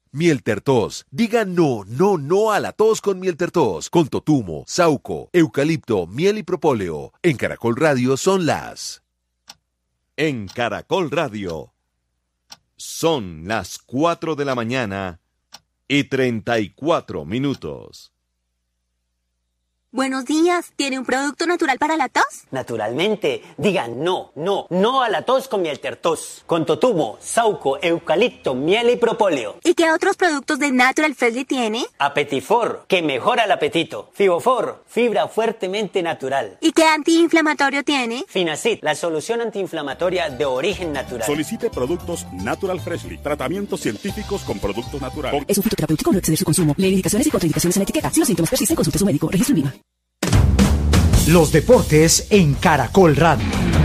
Miel Tertos. Diga no, no, no a la tos con Miel Tertos. Con totumo, sauco, eucalipto, miel y propóleo. En Caracol Radio son las... En Caracol Radio son las 4 de la mañana y 34 minutos. Buenos días, ¿tiene un producto natural para la tos? Naturalmente, digan no, no, no a la tos con Miel Tertos. Con totumo, sauco, eucalipto, miel y propóleo. ¿Y qué otros productos de Natural Freshly tiene? Apetifor, que mejora el apetito. Fibofor, fibra fuertemente natural. ¿Y qué antiinflamatorio tiene? Finacid, la solución antiinflamatoria de origen natural. Solicite productos Natural Freshly, tratamientos científicos con productos naturales. Es un fitoterapéutico, no exceder su consumo. Lee indicaciones y contraindicaciones en la etiqueta. Si los síntomas persisten, consulte a su médico. Registro INVIMA. Los deportes en Caracol Radio.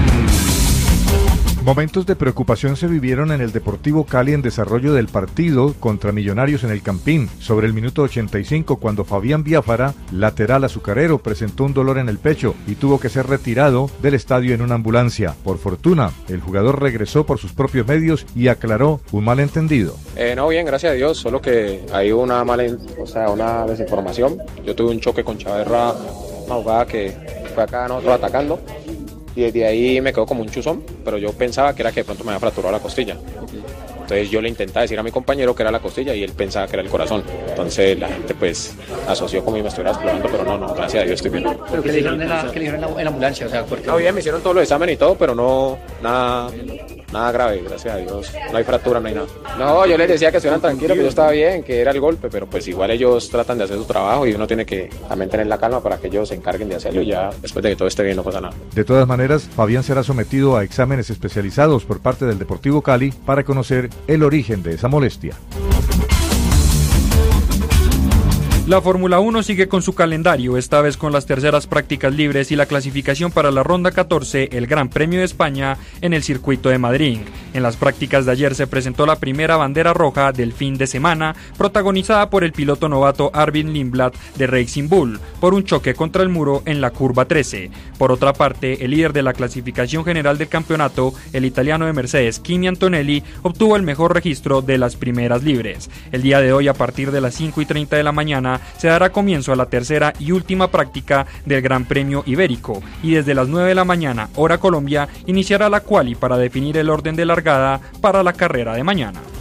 Momentos de preocupación se vivieron en el Deportivo Cali en desarrollo del partido contra Millonarios en el Campín, sobre el minuto 85, cuando Fabián Biafara, lateral azucarero, presentó un dolor en el pecho y tuvo que ser retirado del estadio en una ambulancia. Por fortuna, el jugador regresó por sus propios medios y aclaró un malentendido. No, bien, gracias a Dios, solo que hay una una desinformación. Yo tuve un choque con Chaverra, una jugada que fue acá nosotros atacando. Y desde ahí me quedó como un chuzón, pero yo pensaba que era que de pronto me había fracturado la costilla. Entonces yo le intentaba decir a mi compañero que era la costilla y él pensaba que era el corazón. Entonces la gente pues asoció como si me estuviera explorando, pero no, gracias a Dios estoy bien. ¿Pero qué le dijeron en la ambulancia? O sea, ¿por qué? No, bien, me hicieron todos los exámenes y todo, pero no, nada grave, gracias a Dios. No hay fractura, no hay nada. No, yo les decía que estuvieran tranquilos, que yo estaba bien, que era el golpe, pero pues igual ellos tratan de hacer su trabajo y uno tiene que también tener la calma para que ellos se encarguen de hacerlo y ya después de que todo esté bien no pasa nada. De todas maneras, Fabián será sometido a exámenes especializados por parte del Deportivo Cali para conocer el origen de esa molestia. La Fórmula 1 sigue con su calendario, esta vez con las terceras prácticas libres y la clasificación para la ronda 14, el Gran Premio de España, en el circuito de Madrid. En las prácticas de ayer se presentó la primera bandera roja del fin de semana, protagonizada por el piloto novato Arvid Lindblad de Racing Bull, por un choque contra el muro en la curva 13. Por otra parte, el líder de la clasificación general del campeonato, el italiano de Mercedes, Kimi Antonelli, obtuvo el mejor registro de las primeras libres. El día de hoy, a partir de las 5:30 de la mañana, se dará comienzo a la tercera y última práctica del Gran Premio Ibérico, y desde las 9 de la mañana, hora Colombia, iniciará la quali para definir el orden de largada para la carrera de mañana.